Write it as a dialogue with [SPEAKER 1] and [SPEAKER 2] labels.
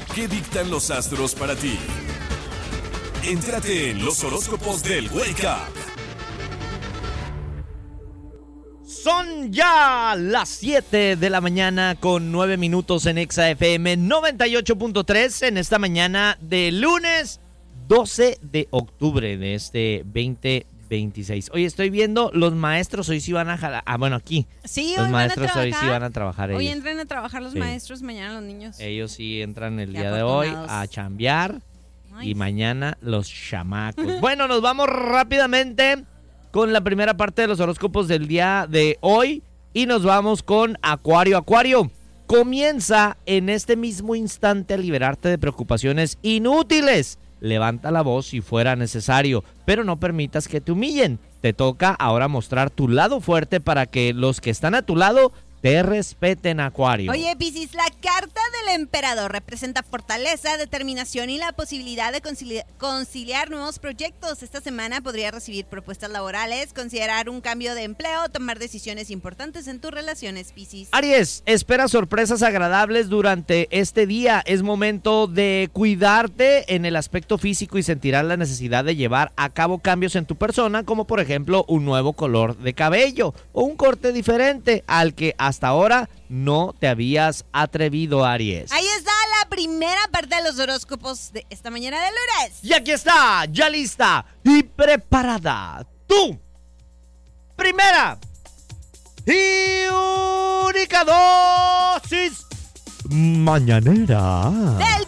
[SPEAKER 1] ¿Qué dictan los astros para ti? Entrate en los horóscopos del Wake Up.
[SPEAKER 2] Son ya las 7 de la mañana con 9 minutos en Exa FM 98.3 en esta mañana de lunes 12 de octubre de este 2026. Oye, estoy viendo, los maestros hoy sí van a jalar. Bueno, aquí.
[SPEAKER 3] Sí,
[SPEAKER 2] los
[SPEAKER 3] hoy
[SPEAKER 2] maestros
[SPEAKER 3] van a
[SPEAKER 2] hoy sí van a trabajar.
[SPEAKER 3] Hoy
[SPEAKER 2] ellos.
[SPEAKER 3] entran a trabajar los
[SPEAKER 2] Sí.
[SPEAKER 3] maestros, mañana los niños.
[SPEAKER 2] Ellos sí entran el
[SPEAKER 3] Qué
[SPEAKER 2] día de hoy
[SPEAKER 3] afortunados.
[SPEAKER 2] a chambear.
[SPEAKER 3] Ay.
[SPEAKER 2] Y mañana los chamacos. Bueno, nos vamos rápidamente con la primera parte de los horóscopos del día de hoy. Y nos vamos con Acuario. Acuario, comienza en este mismo instante a liberarte de preocupaciones inútiles. Levanta la voz si fuera necesario, pero no permitas que te humillen. Te toca ahora mostrar tu lado fuerte para que los que están a tu lado te respeten, Acuario.
[SPEAKER 3] Oye, Piscis, la carta del emperador representa fortaleza, determinación y la posibilidad de conciliar nuevos proyectos. Esta semana podrías recibir propuestas laborales, considerar un cambio de empleo, tomar decisiones importantes en tus relaciones, Piscis.
[SPEAKER 2] Aries, espera sorpresas agradables durante este día. Es momento de cuidarte en el aspecto físico y sentirás la necesidad de llevar a cabo cambios en tu persona, como por ejemplo un nuevo color de cabello o un corte diferente al que hasta ahora no te habías atrevido, Aries.
[SPEAKER 3] Ahí está la primera parte de los horóscopos de esta mañana de lunes.
[SPEAKER 2] Y aquí está, ya lista y preparada. Tú, primera y única dosis mañanera
[SPEAKER 3] Del